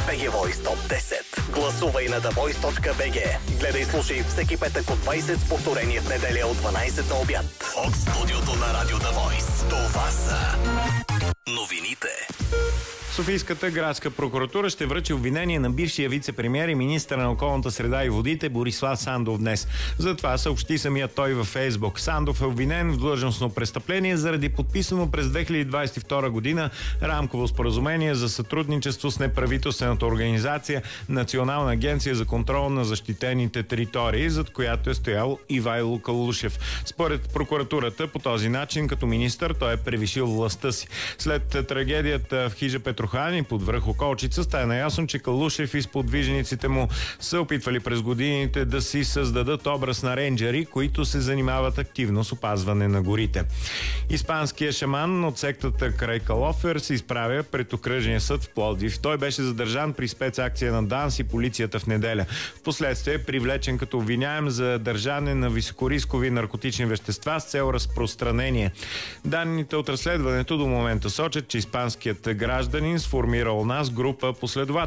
BG Voice Top 10. Гласувай на thevoice.bg. Гледай и слушай всеки петък от 20 с повторение в неделя от 12 на обяд. От студиото на Радио The Voice. Това са новините. Софийската градска прокуратура ще връчи обвинение на бившия вице-премиер и министър на околната среда и водите Борислав Сандов днес. За това съобщи самия той във Фейсбук. Сандов е обвинен в длъжностно престъпление заради подписано през 2022 година рамково споразумение за сътрудничество с неправителствената организация Национална агенция за контрол на защитените територии, зад която е стоял Ивайло Калушев. Според прокуратурата, по този начин като министър той е превишил властта си. След трагедията в хижа Петрохани под връх Околчица стана ясно, че Калушев и сподвижниците му са опитвали през годините да си създадат образ на рейнджери, които се занимават активно с опазване на горите. Испанският шаман от сектата край Калофер се изправя пред окръжния съд в Пловдив. Той беше задържан при спецакция на ДАНС и полицията в неделя. Впоследствие е привлечен като обвиняем за държане на високорискови наркотични вещества с цел разпространение. Данните от разследването до момента сочат, че испанският гражданин сформирал у нас група последователи